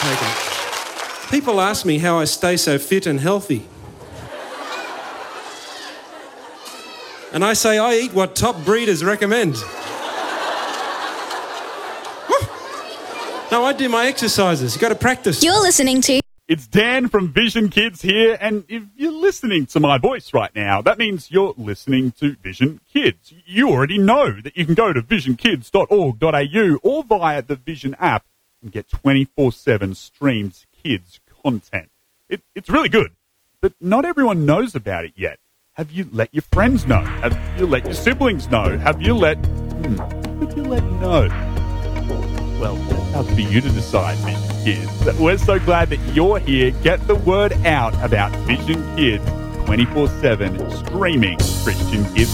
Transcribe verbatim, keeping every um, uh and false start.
take it. People ask me how I stay so fit and healthy. And I say I eat what top breeders recommend. No, I do my exercises. You've got to practice. You're listening to... It's Dan from Vision Kids here, and if you're listening to my voice right now, that means you're listening to Vision Kids. You already know that you can go to vision kids dot org dot a u or via the Vision app and get twenty-four seven streamed kids content. It, it's really good, but not everyone knows about it yet. Have you let your friends know? Have you let your siblings know? Have you let... Hmm, who have you let know? Well, that's up for you to decide, Vision Kids. We're so glad that you're here. Get the word out about Vision Kids twenty-four seven streaming Christian kids